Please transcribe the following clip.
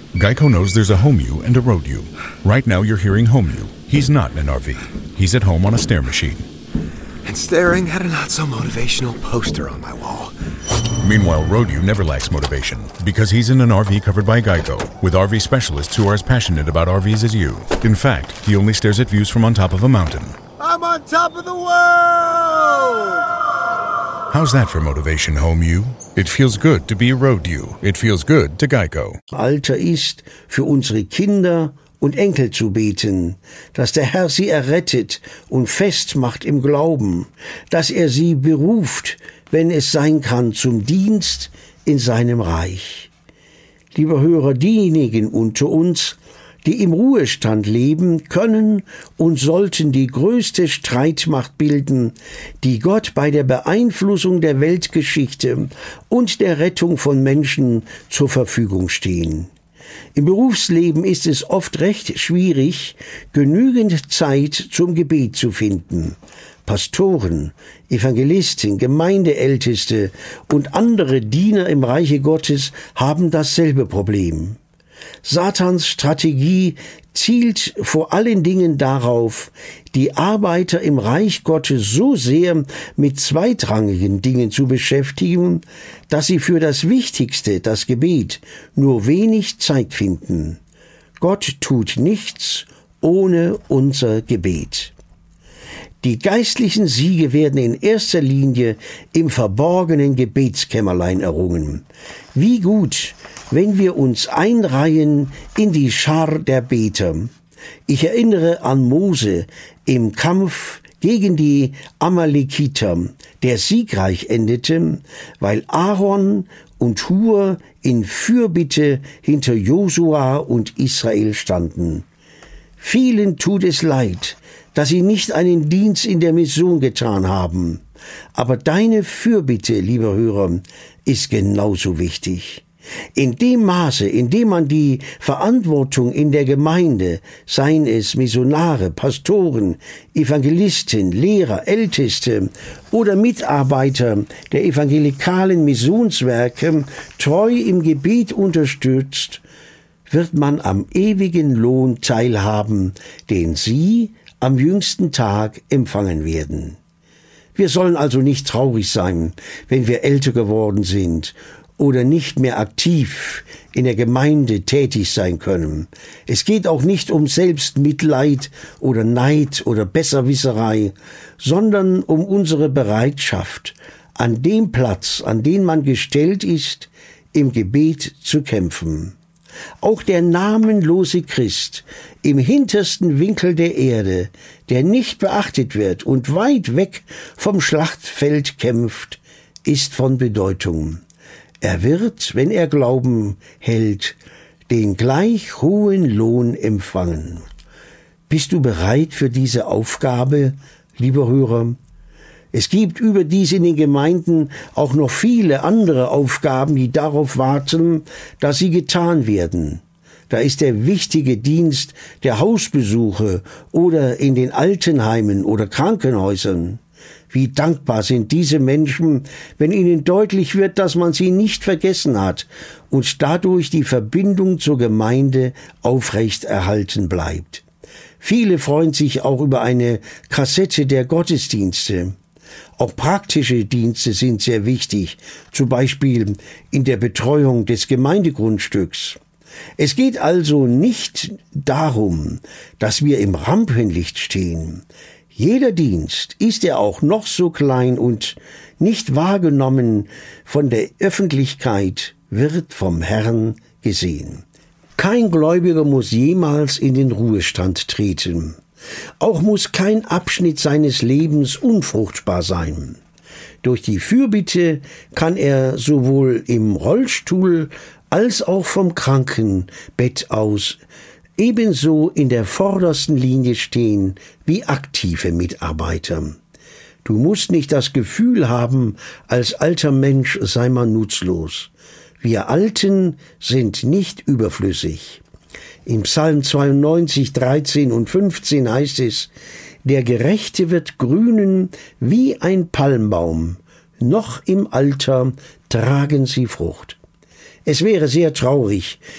Geico knows there's a home you and a road you. Right now you're hearing home you. He's not in an RV. He's at home on a stair machine. And staring at a not-so-motivational poster on my wall. Meanwhile, Road-U never lacks motivation because he's in an RV covered by Geico with RV specialists who are as passionate about RVs as you. In fact, he only stares at views from on top of a mountain. I'm on top of the world! How's that for motivation, Home U? It feels good to be a Road-U. It feels good to Geico. Alter ist, für unsere Kinder und Enkel zu beten, dass der Herr sie errettet und festmacht im Glauben, dass er sie beruft, wenn es sein kann, zum Dienst in seinem Reich. Lieber Hörer, diejenigen unter uns, die im Ruhestand leben, können und sollten die größte Streitmacht bilden, die Gott bei der Beeinflussung der Weltgeschichte und der Rettung von Menschen zur Verfügung stehen. Im Berufsleben ist es oft recht schwierig, genügend Zeit zum Gebet zu finden. Pastoren, Evangelisten, Gemeindeälteste und andere Diener im Reiche Gottes haben dasselbe Problem. Satans Strategie zielt vor allen Dingen darauf, die Arbeiter im Reich Gottes so sehr mit zweitrangigen Dingen zu beschäftigen, dass sie für das Wichtigste, das Gebet, nur wenig Zeit finden. Gott tut nichts ohne unser Gebet. Die geistlichen Siege werden in erster Linie im verborgenen Gebetskämmerlein errungen. Wie gut, wenn wir uns einreihen in die Schar der Beter. Ich erinnere an Mose im Kampf gegen die Amalekiter, der siegreich endete, weil Aaron und Hur in Fürbitte hinter Josua und Israel standen. Vielen tut es leid, dass sie nicht einen Dienst in der Mission getan haben. Aber deine Fürbitte, lieber Hörer, ist genauso wichtig. In dem Maße, in dem man die Verantwortung in der Gemeinde, seien es Missionare, Pastoren, Evangelisten, Lehrer, Älteste oder Mitarbeiter der evangelikalen Missionswerke, treu im Gebet unterstützt, wird man am ewigen Lohn teilhaben, den sie am jüngsten Tag empfangen werden. Wir sollen also nicht traurig sein, wenn wir älter geworden sind oder nicht mehr aktiv in der Gemeinde tätig sein können. Es geht auch nicht um Selbstmitleid oder Neid oder Besserwisserei, sondern um unsere Bereitschaft, an dem Platz, an den man gestellt ist, im Gebet zu kämpfen. Auch der namenlose Christ im hintersten Winkel der Erde, der nicht beachtet wird und weit weg vom Schlachtfeld kämpft, ist von Bedeutung. Er wird, wenn er Glauben hält, den gleich hohen Lohn empfangen. Bist du bereit für diese Aufgabe, lieber Hörer? Es gibt überdies in den Gemeinden auch noch viele andere Aufgaben, die darauf warten, dass sie getan werden. Da ist der wichtige Dienst der Hausbesuche oder in den Altenheimen oder Krankenhäusern. Wie dankbar sind diese Menschen, wenn ihnen deutlich wird, dass man sie nicht vergessen hat und dadurch die Verbindung zur Gemeinde aufrecht erhalten bleibt. Viele freuen sich auch über eine Kassette der Gottesdienste. Auch praktische Dienste sind sehr wichtig, zum Beispiel in der Betreuung des Gemeindegrundstücks. Es geht also nicht darum, dass wir im Rampenlicht stehen. Jeder Dienst, ist er auch noch so klein und nicht wahrgenommen von der Öffentlichkeit, wird vom Herrn gesehen. Kein Gläubiger muss jemals in den Ruhestand treten. Auch muss kein Abschnitt seines Lebens unfruchtbar sein. Durch die Fürbitte kann er sowohl im Rollstuhl als auch vom Krankenbett aus ebenso in der vordersten Linie stehen wie aktive Mitarbeiter. Du musst nicht das Gefühl haben, als alter Mensch sei man nutzlos. Wir Alten sind nicht überflüssig. Im Psalm 92, 13 und 15 heißt es, der Gerechte wird grünen wie ein Palmbaum, noch im Alter tragen sie Frucht. Es wäre sehr traurig,